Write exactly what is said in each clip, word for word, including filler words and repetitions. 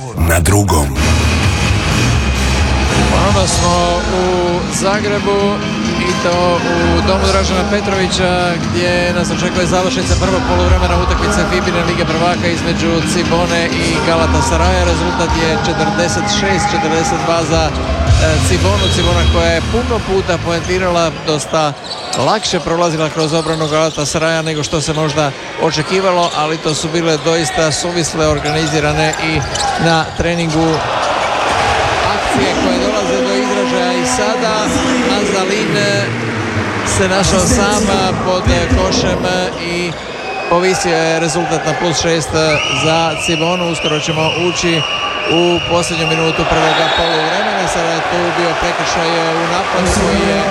na drugom. Ponovno smo u Zagrebu i to u domu Dražena Petrovića gdje nas očekuje završnica prvog poluvremena utakmice FIBA Lige prvaka između Cibone i Galatasaraja. Rezultat je četrdeset šest četrdeset dva za Cibonu. Cibona koja je puno puta poentirala, dosta lakše prolazila kroz obranu Galatasaraja nego što se možda očekivalo, ali to su bile doista suvisle, organizirane i na treningu akcije koje dolaze do izražaja. I sada Azalin se našao sam pod košem i povisio je rezultat na plus šest za Cibonu. Uskoro ćemo ući u posljednju minutu prvoga poluvremena. Sada je tu bio prekršaj u napadu koji je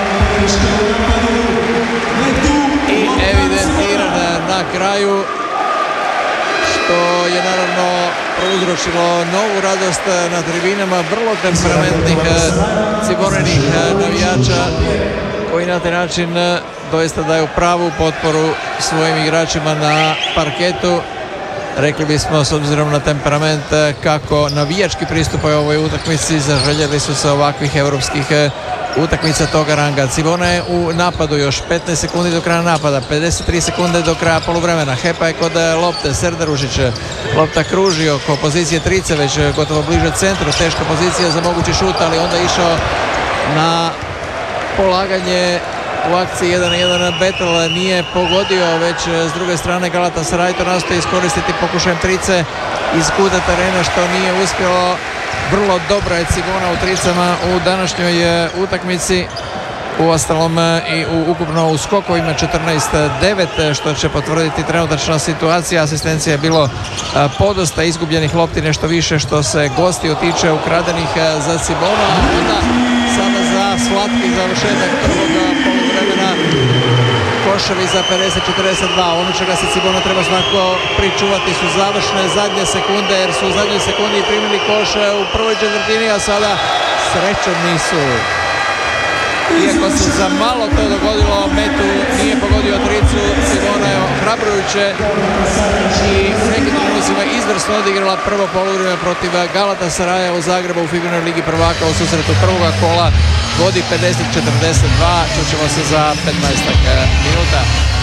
i evidentiran na kraju, što je naravno prouzročilo novu radost na tribinama vrlo temperamentnih Cibonenih navijača koji na taj način doista daju pravu potporu svojim igračima na parketu. Rekli bismo, s obzirom na temperament kako navijački pristupaju ovoj utakmici, zaželjeli su se ovakvih europskih utakmica toga ranga. Cibona je u napadu, još petnaest sekundi do kraja napada, pedeset tri sekunde do kraja poluvremena. Hepa je kod lopte, Serdarušić, lopta kruži oko pozicije trice, već gotovo bliže centru, teška pozicija za mogući šut, ali onda išao na polaganje u akciji jedan na jedan Betel, nije pogodio, već s druge strane Galatasaray to nastoji iskoristiti pokušajem trice iz kuta terena, što nije uspjelo. Vrlo dobra je Cibona u tricama u današnjoj utakmici, uostalom i u ukupno u skokovima četrnaest devet, što će potvrditi trenutačna situacija. Asistencija je bilo podosta, izgubljenih lopti nešto više što se gostiju tiče, ukradenih za Cibonu. Onda sada za slatki završetak prvog poluvremena koševi za pedeset četrdeset dva. Ono čega se Cibona treba svako pričuvati su završne zadnje sekunde, jer su u zadnjoj sekundi primili koš u prvoj četvrtini, a sada srećom nisu. Iako se za malo to dogodilo, metu nije pogodio tricu. Cibona je ohrabrujuće i u nekim trenucima izvrsno odigrala prvo poluvreme protiv Galatasaraja u Zagrebu u FIBA Ligi prvaka u susretu prvoga kola. Vodi pedeset četrdeset dva, čućemo se za petnaest minuta.